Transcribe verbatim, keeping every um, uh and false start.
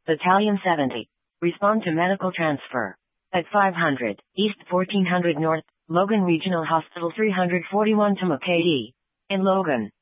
Battalion seventy. Respond to medical transfer. At five hundred, East fourteen hundred North, Logan Regional Hospital three forty-one to M C A D. In Logan.